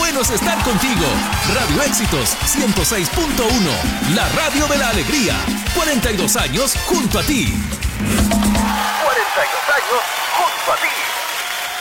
bueno es estar contigo. Radio Éxitos 106.1, la radio de la alegría. 42 años junto a ti. 42 años junto a ti.